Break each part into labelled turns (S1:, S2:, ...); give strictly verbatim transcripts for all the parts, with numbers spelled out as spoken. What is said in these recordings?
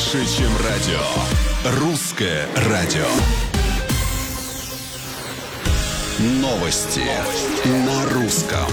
S1: Больше, чем радио. Русское радио. Новости на русском.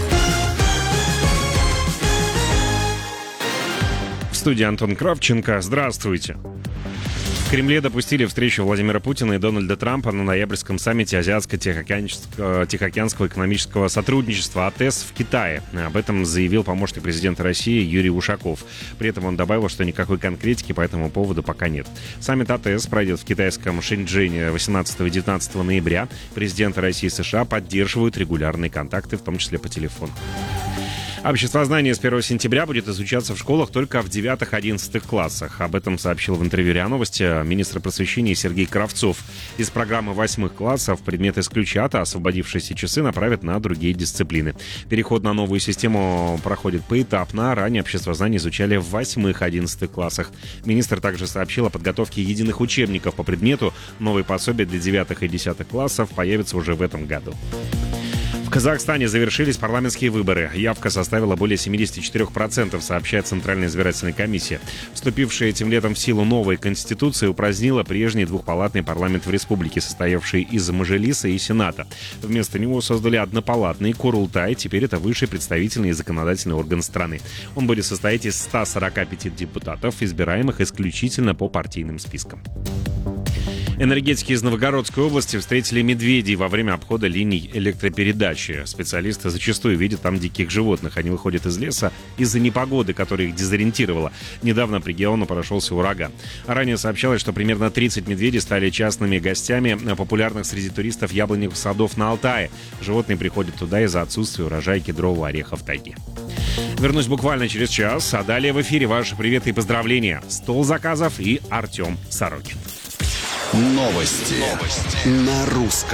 S2: В студии Антон Кравченко. Здравствуйте. В Кремле допустили встречу Владимира Путина и Дональда Трампа на ноябрьском саммите Азиатско-Тихоокеанского экономического сотрудничества АТЭС в Китае. Об этом заявил помощник президента России Юрий Ушаков. При этом он добавил, что никакой конкретики по этому поводу пока нет. Саммит АТЭС пройдет в китайском Шэньчжэне восемнадцатого и девятнадцатого ноября. Президенты России и США поддерживают регулярные контакты, в том числе по телефону. Обществознание с первого сентября будет изучаться в школах только в девятых-одиннадцатых классах. Об этом сообщил в интервью РИА Новости министр просвещения Сергей Кравцов. Из программы восьмых классов предметы исключат, а освободившиеся часы направят на другие дисциплины. Переход на новую систему проходит поэтапно. Ранее обществознание изучали в восьмых-одиннадцатых классах. Министр также сообщил о подготовке единых учебников по предмету. Новые пособия для девятых и десятых классов появятся уже в этом году. В Казахстане завершились парламентские выборы. Явка составила более семьдесят четыре процента, сообщает Центральная избирательная комиссия. Вступившая этим летом в силу новая конституция упразднила прежний двухпалатный парламент в республике, состоявший из Мажилиса и Сената. Вместо него создали однопалатный Курултай, теперь это высший представительный и законодательный орган страны. Он будет состоять из ста сорока пяти депутатов, избираемых исключительно по партийным спискам. Энергетики из Новгородской области встретили медведей во время обхода линий электропередачи. Специалисты зачастую видят там диких животных. Они выходят из леса из-за непогоды, которая их дезориентировала. Недавно по региону прошелся ураган. Ранее сообщалось, что примерно тридцать медведей стали частными гостями популярных среди туристов яблоневых садов на Алтае. Животные приходят туда из-за отсутствия урожая кедрового ореха в тайге. Вернусь буквально через час, а далее в эфире ваши приветы и поздравления. Стол заказов и Артем Сорокин.
S1: Новости, Новости. На русском.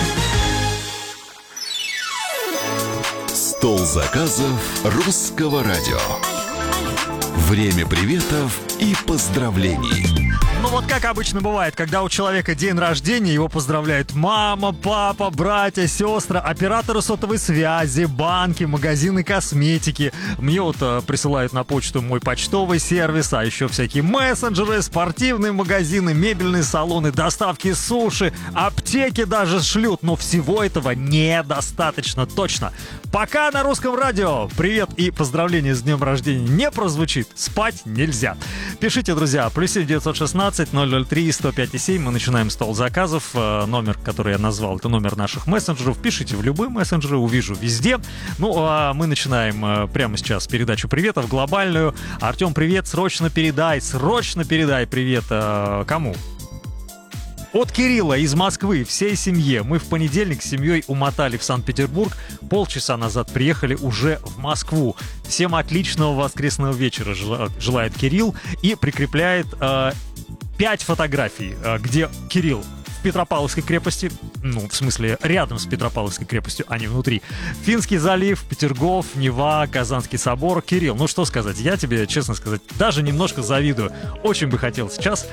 S1: Стол заказов русского радио. Время приветов и поздравлений.
S3: Ну вот как обычно бывает, когда у человека день рождения, его поздравляют мама, папа, братья, сестры, операторы сотовой связи, банки, магазины косметики. Мне вот э, присылают на почту мой почтовый сервис, а еще всякие мессенджеры, спортивные магазины, мебельные салоны, доставки суши, аптеки даже шлют. Но всего этого недостаточно точно. Пока на русском радио привет и поздравления с днем рождения не прозвучит, спать нельзя. Пишите, друзья, плюс семь девятьсот шестнадцать ноль ноль три сто пять и семь. Мы начинаем стол заказов. Номер, который я назвал, это номер наших мессенджеров. Пишите в любые мессенджеры, увижу везде. Ну, а мы начинаем прямо сейчас передачу приветов глобальную. Артем, привет, срочно передай, срочно передай привет а, кому? От Кирилла из Москвы, всей семье. Мы в понедельник с семьей умотали в Санкт-Петербург. Полчаса назад приехали уже в Москву. Всем отличного воскресного вечера желает Кирилл. И прикрепляет э, пять фотографий, э, где Кирилл в Петропавловской крепости, ну, в смысле, рядом с Петропавловской крепостью, а не внутри. Финский залив, Петергоф, Нева, Казанский собор. Кирилл, ну что сказать, я тебе, честно сказать, даже немножко завидую. Очень бы хотел сейчас